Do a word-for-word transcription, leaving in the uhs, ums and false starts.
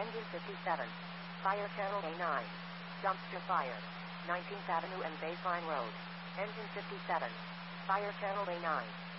Engine fifty-seven. Fire channel A nine. Dumpster fire. nineteenth Avenue and Baseline Road. Engine fifty-seven. Fire channel A nine.